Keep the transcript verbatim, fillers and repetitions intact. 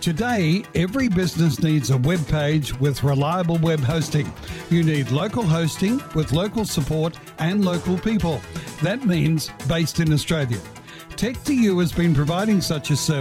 Today, every business needs a web page with reliable web hosting. You need local hosting with local support and local people. That means based in Australia. Tech two U has been providing such a service